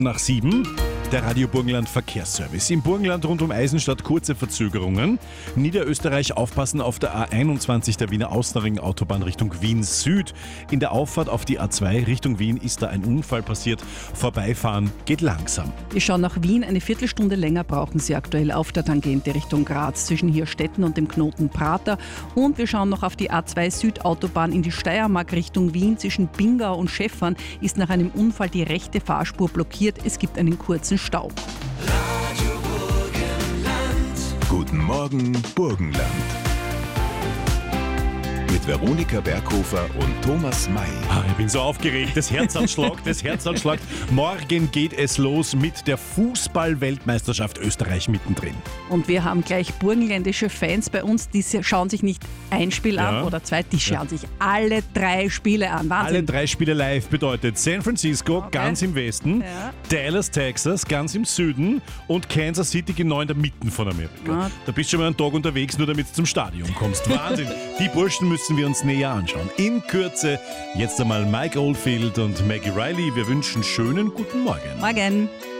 Nach 7, der Radio Burgenland Verkehrsservice. Im Burgenland rund um Eisenstadt kurze Verzögerungen. Niederösterreich aufpassen auf der A21 der Wiener Außenring-Autobahn Richtung Wien Süd. In der Auffahrt auf die A2 Richtung Wien ist da ein Unfall passiert. Vorbeifahren geht langsam. Wir schauen nach Wien. Eine Viertelstunde länger brauchen Sie aktuell auf der Tangente Richtung Graz zwischen Hirstetten und dem Knoten Prater. Und wir schauen noch auf die A2 Südautobahn in die Steiermark Richtung Wien. Zwischen Bingau und Schäffern ist nach einem Unfall die rechte Fahrspur blockiert. Es gibt einen kurzen Stau. Radio Burgenland. Guten Morgen, Burgenland. Mit Veronika Berghofer und Thomas May. Ich bin so aufgeregt, das Herz anschlagt. Morgen geht es los mit der Fußball-Weltmeisterschaft Österreich mittendrin. Und wir haben gleich burgenländische Fans bei uns, die schauen sich nicht ein Spiel an oder zwei, die schauen sich alle 3 Spiele an. Wahnsinn. Alle 3 Spiele live bedeutet San Francisco ganz im Westen, Dallas, Texas ganz im Süden und Kansas City genau in der Mitte von Amerika. Da bist du schon mal einen Tag unterwegs, nur damit du zum Stadion kommst. Wahnsinn. Die Burschen müssen wir uns näher anschauen. In Kürze jetzt einmal Mike Oldfield und Maggie Riley. Wir wünschen schönen guten Morgen. Morgen.